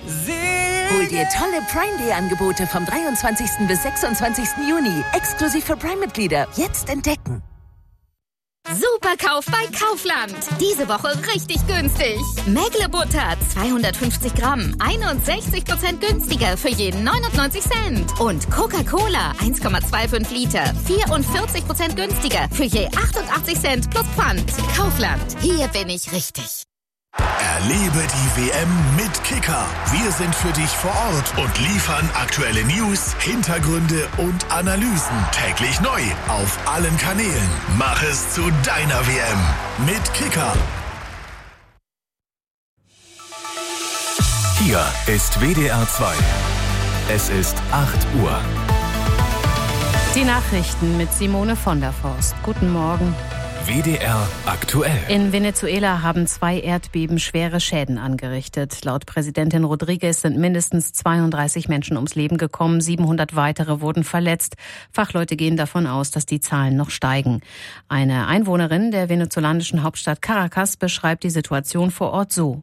Hol dir tolle Prime Day Angebote vom 23. bis 26. Juni. Exklusiv für Prime-Mitglieder. Jetzt entdecken. Superkauf bei Kaufland. Diese Woche richtig günstig. Mägle-Butter 250 Gramm, 61% günstiger für jeden 99 Cent. Und Coca-Cola 1,25 Liter, 44% günstiger für je 88 Cent plus Pfand. Kaufland, hier bin ich richtig. Erlebe die WM mit Kicker. Wir sind für dich vor Ort und liefern aktuelle News, Hintergründe und Analysen täglich neu auf allen Kanälen. Mach es zu deiner WM mit Kicker. Hier ist WDR 2. Es ist 8 Uhr. Die Nachrichten mit Simone von der Forst. Guten Morgen. WDR aktuell. In Venezuela haben 2 Erdbeben schwere Schäden angerichtet. Laut Präsidentin Rodriguez sind mindestens 32 Menschen ums Leben gekommen, 700 weitere wurden verletzt. Fachleute gehen davon aus, dass die Zahlen noch steigen. Eine Einwohnerin der venezolanischen Hauptstadt Caracas beschreibt die Situation vor Ort so.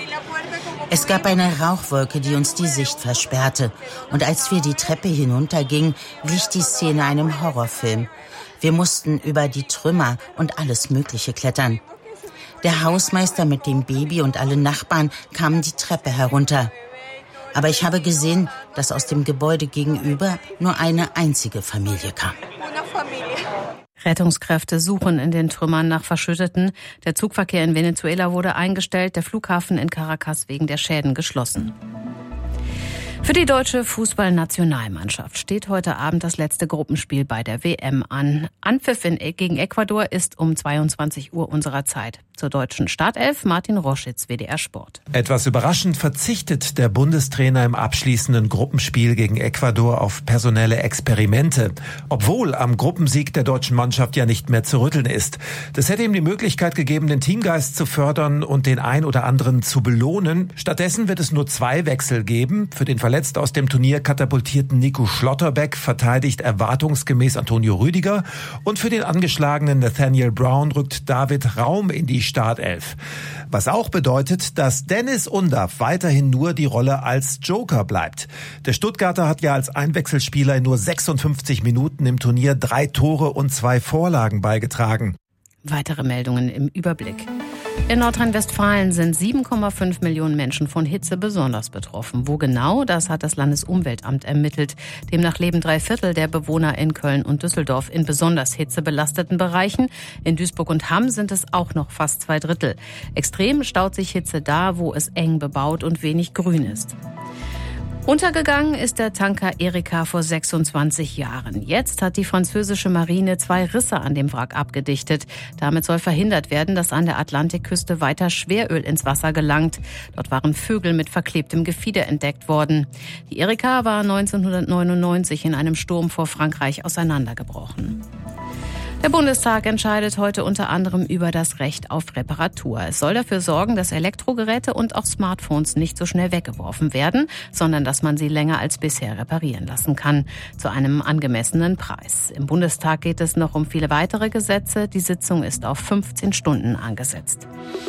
Es gab eine Rauchwolke, die uns die Sicht versperrte. Und als wir die Treppe hinuntergingen, wich die Szene einem Horrorfilm. Wir mussten über die Trümmer und alles Mögliche klettern. Der Hausmeister mit dem Baby und alle Nachbarn kamen die Treppe herunter. Aber ich habe gesehen, dass aus dem Gebäude gegenüber nur eine einzige Familie kam. Rettungskräfte suchen in den Trümmern nach Verschütteten. Der Zugverkehr in Venezuela wurde eingestellt, der Flughafen in Caracas wegen der Schäden geschlossen. Für die deutsche Fußballnationalmannschaft steht heute Abend das letzte Gruppenspiel bei der WM an. Anpfiff gegen Ecuador ist um 22 Uhr unserer Zeit. Zur deutschen Startelf Martin Roschitz, WDR Sport. Etwas überraschend verzichtet der Bundestrainer im abschließenden Gruppenspiel gegen Ecuador auf personelle Experimente. Obwohl am Gruppensieg der deutschen Mannschaft ja nicht mehr zu rütteln ist. Das hätte ihm die Möglichkeit gegeben, den Teamgeist zu fördern und den ein oder anderen zu belohnen. Stattdessen wird es nur 2 Wechsel geben. Für den verletzt aus dem Turnier katapultierten Nico Schlotterbeck verteidigt erwartungsgemäß Antonio Rüdiger. Und für den angeschlagenen Nathaniel Brown rückt David Raum in die Startelf. Was auch bedeutet, dass Dennis Undaff weiterhin nur die Rolle als Joker bleibt. Der Stuttgarter hat ja als Einwechselspieler in nur 56 Minuten im Turnier 3 Tore und 2 Vorlagen beigetragen. Weitere Meldungen im Überblick. In Nordrhein-Westfalen sind 7,5 Millionen Menschen von Hitze besonders betroffen. Wo genau, das hat das Landesumweltamt ermittelt. Demnach leben 3/4 der Bewohner in Köln und Düsseldorf in besonders hitzebelasteten Bereichen. In Duisburg und Hamm sind es auch noch fast 2/3. Extrem staut sich Hitze da, wo es eng bebaut und wenig Grün ist. Untergegangen ist der Tanker Erika vor 26 Jahren. Jetzt hat die französische Marine 2 Risse an dem Wrack abgedichtet. Damit soll verhindert werden, dass an der Atlantikküste weiter Schweröl ins Wasser gelangt. Dort waren Vögel mit verklebtem Gefieder entdeckt worden. Die Erika war 1999 in einem Sturm vor Frankreich auseinandergebrochen. Der Bundestag entscheidet heute unter anderem über das Recht auf Reparatur. Es soll dafür sorgen, dass Elektrogeräte und auch Smartphones nicht so schnell weggeworfen werden, sondern dass man sie länger als bisher reparieren lassen kann, zu einem angemessenen Preis. Im Bundestag geht es noch um viele weitere Gesetze. Die Sitzung ist auf 15 Stunden angesetzt.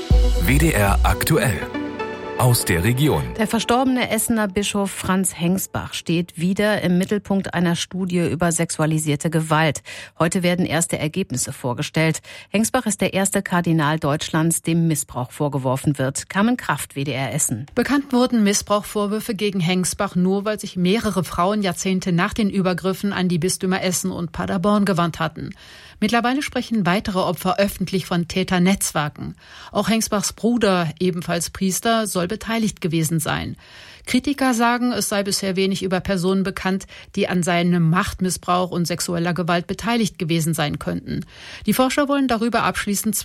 WDR aktuell. Aus der Region. Der verstorbene Essener Bischof Franz Hengsbach steht wieder im Mittelpunkt einer Studie über sexualisierte Gewalt. Heute werden erste Ergebnisse vorgestellt. Hengsbach ist der erste Kardinal Deutschlands, dem Missbrauch vorgeworfen wird. Carmen Kraft, WDR Essen. Bekannt wurden Missbrauchvorwürfe gegen Hengsbach nur, weil sich mehrere Frauen Jahrzehnte nach den Übergriffen an die Bistümer Essen und Paderborn gewandt hatten. Mittlerweile sprechen weitere Opfer öffentlich von Täternetzwerken. Auch Hengsbachs Bruder, ebenfalls Priester, soll beteiligt gewesen sein. Kritiker sagen, es sei bisher wenig über Personen bekannt, die an seinem Machtmissbrauch und sexueller Gewalt beteiligt gewesen sein könnten. Die Forscher wollen darüber abschließend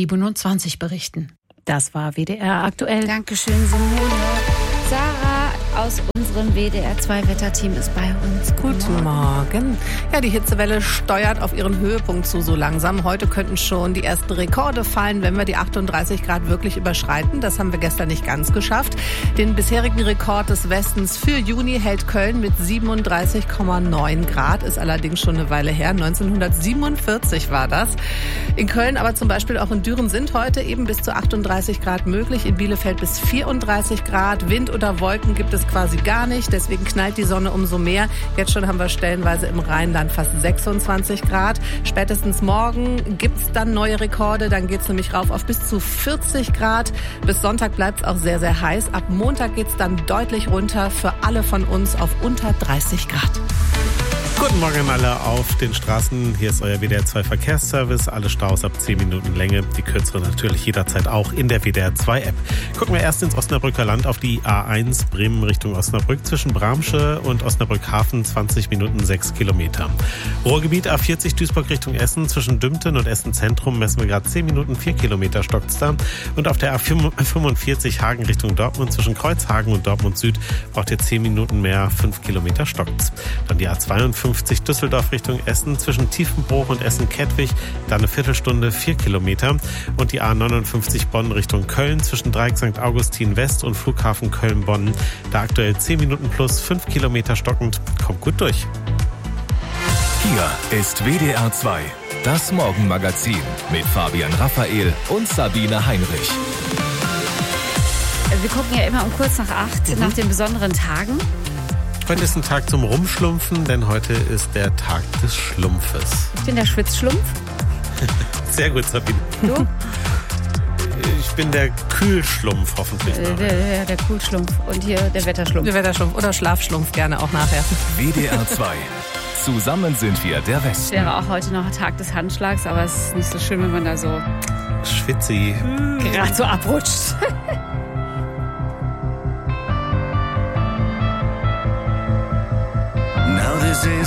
2027 berichten. Das war WDR aktuell. Dankeschön, Simone. Sarah aus unserem WDR2-Wetterteam ist bei uns. Guten Morgen. Ja, die Hitzewelle steuert auf ihren Höhepunkt zu so langsam. Heute könnten schon die ersten Rekorde fallen, wenn wir die 38 Grad wirklich überschreiten. Das haben wir gestern nicht ganz geschafft. Den bisherigen Rekord des Westens für Juni hält Köln mit 37,9 Grad. Ist allerdings schon eine Weile her. 1947 war das. In Köln, aber zum Beispiel auch in Düren sind heute eben bis zu 38 Grad möglich. In Bielefeld bis 34 Grad. Wind oder Wolken gibt es quasi gar nicht. Deswegen knallt die Sonne umso mehr. Jetzt schon haben wir stellenweise im Rheinland fast 26 Grad. Spätestens morgen gibt es dann neue Rekorde. Dann geht es nämlich rauf auf bis zu 40 Grad. Bis Sonntag bleibt es auch sehr, sehr heiß. Ab Montag geht es dann deutlich runter. Für alle von uns auf unter 30 Grad. Guten Morgen alle auf den Straßen. Hier ist euer WDR 2 Verkehrsservice. Alle Staus ab 10 Minuten Länge. Die kürzere natürlich jederzeit auch in der WDR 2 App. Gucken wir erst ins Osnabrücker Land auf die A1 Bremen Richtung Osnabrück. Zwischen Bramsche und Osnabrück Hafen 20 Minuten 6 Kilometer. Ruhrgebiet A40 Duisburg Richtung Essen. Zwischen Dümpten und Essen Zentrum messen wir gerade 10 Minuten 4 Kilometer stockt's da. Und auf der A45 Hagen Richtung Dortmund. Zwischen Kreuzhagen und Dortmund Süd braucht ihr 10 Minuten mehr, 5 Kilometer stockt's. Dann die A52 Düsseldorf Richtung Essen, zwischen Tiefenbruch und Essen-Kettwig, dann eine Viertelstunde, 4 Kilometer. Und die A59 Bonn Richtung Köln, zwischen Dreieck St. Augustin West und Flughafen Köln-Bonn. Da aktuell 10 Minuten plus, 5 Kilometer stockend. Kommt gut durch. Hier ist WDR 2, das Morgenmagazin mit Fabian Raphael und Sabine Heinrich. Wir gucken ja immer um kurz nach 8 nach den besonderen Tagen. Heute ist ein Tag zum Rumschlumpfen, denn heute ist der Tag des Schlumpfes. Ich bin der Schwitzschlumpf. Sehr gut, Sabine. Du? Ich bin der Kühlschlumpf, hoffentlich. Der Kühlschlumpf und hier der Wetterschlumpf. Der Wetterschlumpf oder Schlafschlumpf gerne auch nachher. WDR 2. Zusammen sind wir der Westen. Wäre auch heute noch Tag des Handschlags, aber es ist nicht so schön, wenn man da so schwitzig gerade so abrutscht. Now this is